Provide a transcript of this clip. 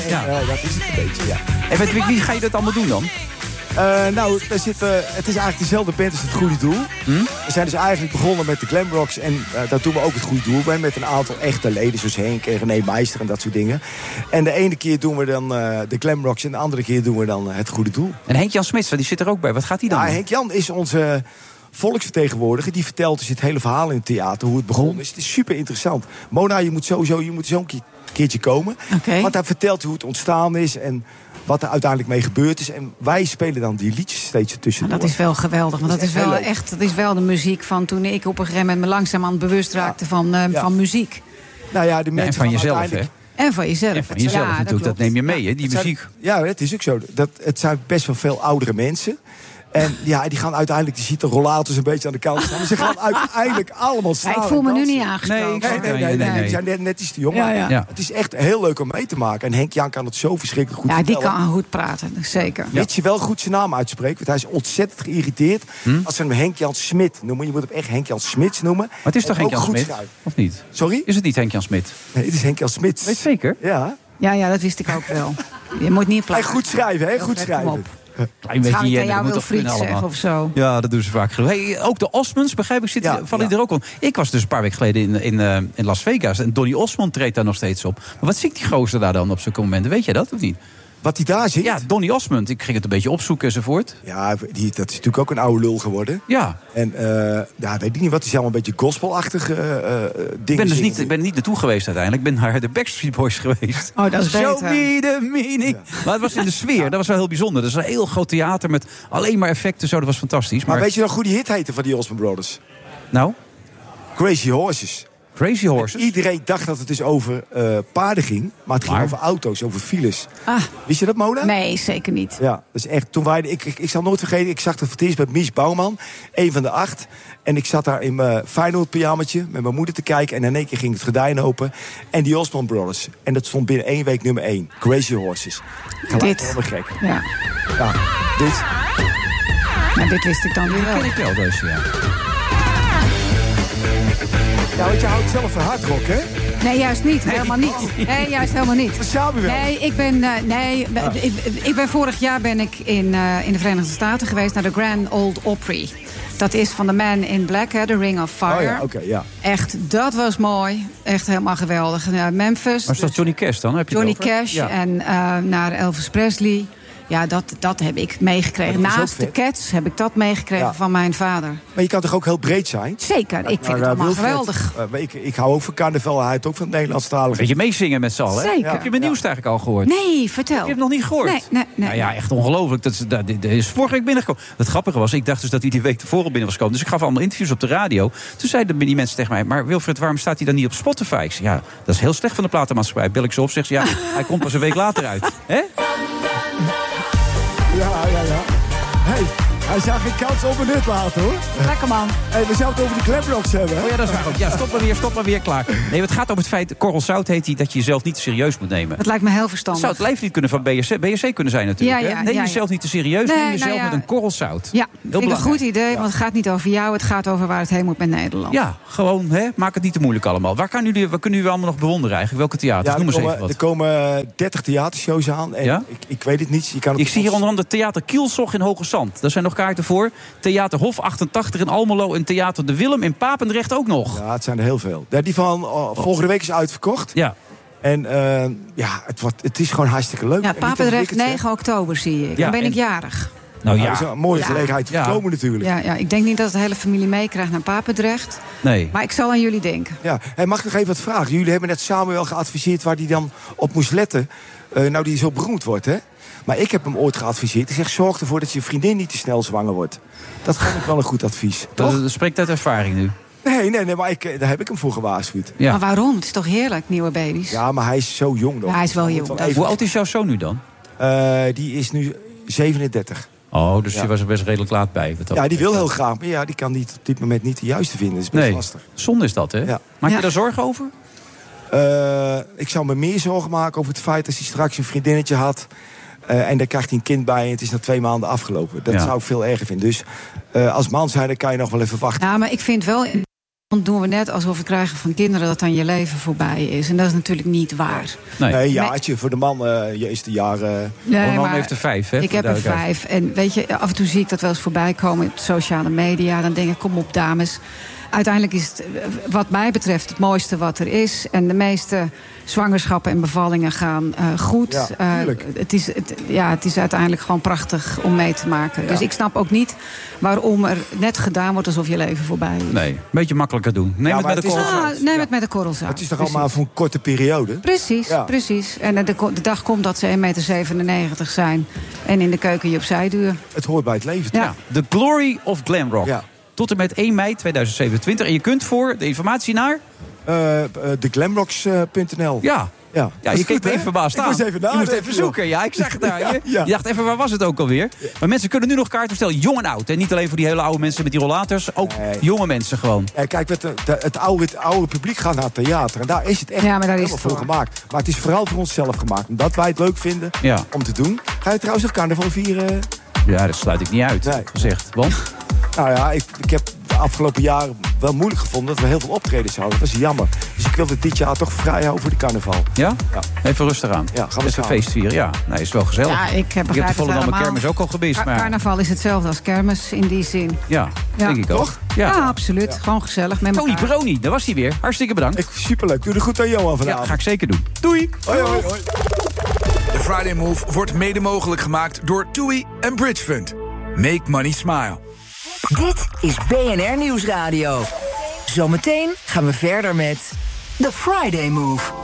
Ja. Dat is het een beetje, ja. En met wie ga je dat allemaal doen dan? Het is eigenlijk dezelfde band als Het Goede Doel. We zijn dus eigenlijk begonnen met de Glamrocks. En daar doen we ook Het Goede Doel bij. Met een aantal echte leden, zoals Henk en René Meister en dat soort dingen. En de ene keer doen we dan de Glamrocks en de andere keer doen we dan Het Goede Doel. En Henk-Jan Smits, die zit er ook bij. Wat gaat hij dan doen? Henk-Jan is onze volksvertegenwoordiger. Die vertelt dus het hele verhaal in het theater, hoe het begonnen is. Het is super interessant. Mona, je moet zo'n keertje komen. Okay. Want hij vertelt hoe het ontstaan is en wat er uiteindelijk mee gebeurd is. En wij spelen dan die liedjes steeds ertussen. Dat is wel geweldig. Want dat is wel de muziek van toen ik op een gegeven moment me langzamerhand bewust raakte van muziek. Nou ja, de mensen en van jezelf, hè? En van jezelf. En van jezelf natuurlijk, dat neem je mee, hè, die muziek. Ja, het is ook zo. Het zijn best wel veel oudere mensen. En ja, die gaan uiteindelijk, die ziet de rollators een beetje aan de kant staan. Maar ze gaan uiteindelijk allemaal staan. Ik voel me nu niet aangesproken. Nee. Die zijn net iets te jong. Ja. Het is echt heel leuk om mee te maken. En Henk-Jan kan het zo verschrikkelijk goed vertellen. Die kan goed praten, zeker. Weet je wel goed zijn naam uitspreken? Want hij is ontzettend geïrriteerd als ze hem Henk-Jan Smit noemen. Je moet hem echt Henk-Jan Smits noemen. Maar het is toch Henk-Jan Smit? Of niet? Sorry? Is het niet Henk-Jan Smit? Nee, het is Henk-Jan Smits. Weet je zeker? Ja. Ja, dat wist ik ook wel. Je moet niet plaatsen. Goed schrijven, hè? Goed schrijven. Klein beetje hier, dat moet toch friet zeggen of zo. Ja, dat doen ze vaak. Hey, ook de Osmonds, begrijp ik, vallen die er ook om. Ik was dus een paar weken geleden in Las Vegas. En Donny Osmond treedt daar nog steeds op. Maar wat zingt die gozer daar dan op zulke momenten? Weet jij dat of niet? Wat hij daar zingt? Ja, Donny Osmond. Ik ging het een beetje opzoeken enzovoort. Ja, dat is natuurlijk ook een oude lul geworden. Ja. En weet ik niet wat. Die zijn allemaal een beetje gospelachtige dingen. Ik ben er niet naartoe geweest uiteindelijk. Ik ben naar de Backstreet Boys geweest. Oh, dat is beter. Show me the meaning. Ja. Maar het was in de sfeer. Dat was wel heel bijzonder. Dat is een heel groot theater met alleen maar effecten. Zo, dat was fantastisch. Maar weet je nog hoe die hit heette van die Osmond Brothers? Nou? Crazy Horses. Crazy Horses? En iedereen dacht dat het dus over paarden ging. Maar het ging over auto's, over files. Wist je dat, Mona? Nee, zeker niet. Ja, dat is echt. Toen ik zal nooit vergeten, ik zag het voor het eerst met Mies Bouwman. Een van de 8. En ik zat daar in mijn Feyenoord pyjamaatje met mijn moeder te kijken. En in één keer ging het gordijn open. En die Osmond Brothers. En dat stond binnen 1 week nummer 1. Crazy Horses. Dit. Helemaal gek. Ja, dit. Nou, dit wist ik dan weer wel. Dat ken ik wel dus, ja. Ja, want je houdt zelf van hardrock, hè? Nee, juist niet. Helemaal niet. Nee, juist helemaal niet. Samuel. Nee, ik ben vorig jaar in de Verenigde Staten geweest naar de Grand Ole Opry. Dat is van The Man in Black, The Ring of Fire. Oh ja, oké, ja. Echt, dat was mooi. Echt helemaal geweldig. Memphis. Maar is dat Johnny Cash dan? Heb je Johnny Cash en naar Elvis Presley. Ja, dat heb ik meegekregen. Naast de Cats heb ik dat meegekregen van mijn vader. Maar je kan toch ook heel breed zijn? Zeker, ik vind het allemaal geweldig. Ik hou ook van carnaval, hij houdt ook van het Nederlandstalige. Weet je meezingen met z'n allen? Zeker. Ja. Heb je mijn nieuws eigenlijk al gehoord? Nee, vertel. Ik heb het nog niet gehoord. Nee. Nou ja, echt ongelooflijk. Dat is vorige week binnengekomen. Het grappige was, ik dacht dus dat hij die week tevoren binnen was gekomen. Dus ik gaf allemaal interviews op de radio. Toen zeiden die mensen tegen mij, maar Wilfred, waarom staat hij dan niet op Spotify? Ik zei, ja, dat is heel slecht van de platenmaatschappij. Bel ik ze op, zegt ze, ja, hij komt pas een week later uit. Hè? Ja. Hey, hij zou geen kans op een nut laten, hoor. Lekker, man. Hey, we zouden het over de Glamrocks hebben, hè? Oh ja, dat is waar ook. Ja, stop maar weer, klaar. Nee, het gaat om het feit, Korrel Zout heet hij, dat je jezelf niet te serieus moet nemen. Dat lijkt me heel verstandig. Zou het lijflied kunnen van BSC kunnen zijn natuurlijk. Ja, neem jezelf niet te serieus, neem jezelf met een korrel zout. Ja, vind ik een goed idee, want het gaat niet over jou. Het gaat over waar het heen moet met Nederland. Ja, gewoon, maak het niet te moeilijk allemaal. Waar kunnen jullie allemaal nog bewonderen eigenlijk? Welke theaters? Noem eens even wat. Er komen 30 theatershows aan. En ik weet het niet. Ik zie hier onder andere Theater Kielzog in Hoge Zand. Daar zijn nog kaarten voor. Theater Hof 88 in Almelo en Theater De Willem in Papendrecht ook nog. Ja, het zijn er heel veel. Die van volgende week is uitverkocht. Ja. En het is gewoon hartstikke leuk. Ja, Papendrecht 9 oktober zie ik. Dan ben ik jarig. Nou ja, dat is een mooie gelegenheid te komen natuurlijk. Ja, ik denk niet dat de hele familie meekrijgt naar Papendrecht. Nee. Maar ik zal aan jullie denken. Ja. Hey, mag ik nog even wat vragen? Jullie hebben net Samuel geadviseerd waar hij dan op moest letten. Nou, die zo beroemd wordt, hè? Maar ik heb hem ooit geadviseerd. Ik zeg, zorg ervoor dat je vriendin niet te snel zwanger wordt. Dat vond ik wel een goed advies. Dat spreekt uit ervaring nu. Nee, maar daar heb ik hem voor gewaarschuwd. Ja. Maar waarom? Het is toch heerlijk, nieuwe baby's? Ja, maar hij is zo jong nog. Ja, hij is wel jong. Hoe oud is jouw zoon nu dan? Die is nu 37. Oh, dus je was er best redelijk laat bij. Ja, die wil heel graag. Maar ja, die kan op dit moment niet de juiste vinden. Dat is best lastig. Zonde is dat, hè? Ja. Maak je daar zorgen over? Ik zou me meer zorgen maken over het feit dat hij straks een vriendinnetje had. En daar krijgt hij een kind bij en het is na 2 maanden afgelopen. Dat zou ik veel erger vinden. Dus als man zijn, dan kan je nog wel even wachten. Ja, maar ik vind wel Dan doen we net alsof het krijgen van kinderen dat dan je leven voorbij is. En dat is natuurlijk niet waar. Nee, een jaartje voor de man. Je is de jaren... Nee, man heeft er 5, hè? Ik heb er 5. En weet je, af en toe zie ik dat wel eens voorbij komen op de sociale media. Dan denk ik, kom op dames. Uiteindelijk is het, wat mij betreft, het mooiste wat er is. En de meeste zwangerschappen en bevallingen gaan goed. Ja, het is uiteindelijk gewoon prachtig om mee te maken. Ja. Dus ik snap ook niet waarom er net gedaan wordt alsof je leven voorbij is. Nee, een beetje makkelijker doen. Neem het met de korrel zout. Neem het met de korrel zout. Het is toch allemaal voor een korte periode? Precies. En de dag komt dat ze 1,97 meter zijn. En in de keuken je opzij duwen. Het hoort bij het leven. Ja. The Glory of Glamrock. Ja. Tot en met 1 mei 2027. En je kunt voor de informatie naar... theglamrocks.nl. Ja, je keek me even verbaasd aan. Je moest even zoeken. Ja, ik zag het daar. Je dacht even, waar was het ook alweer? Maar mensen kunnen nu nog kaarten bestellen. Jong en oud. En niet alleen voor die hele oude mensen met die rollators. Ook jonge mensen gewoon. Kijk, het oude publiek gaat naar het theater. En daar is het echt helemaal voor gemaakt. Maar het is vooral voor onszelf gemaakt. Omdat wij het leuk vinden om te doen. Ga je trouwens nog carnaval vieren? Ja, dat sluit ik niet uit. Gezegd. Want? Nou ja, ik heb de afgelopen jaren wel moeilijk gevonden dat we heel veel optredens houden. Dat is jammer. Dus ik wilde dit jaar toch vrij houden voor de carnaval. Ja? Even rustig aan. Ja, gaan we even feest vieren. Ja, nee, is wel gezellig. Ja, ik heb de Volendammer kermis ook al gemist. Maar... Carnaval is hetzelfde als kermis in die zin. Ja, denk ik ook. Toch? Ja, absoluut. Ja. Gewoon gezellig met elkaar. Tony Peroni, daar was hij weer. Hartstikke bedankt. Superleuk. Doe er goed aan Johan vanavond. Ja, ga ik zeker doen. Doei. Hoi. De Friday Move wordt mede mogelijk gemaakt door TUI en Bridge Fund. Make money smile. Dit is BNR Nieuwsradio. Zometeen gaan we verder met The Friday Move.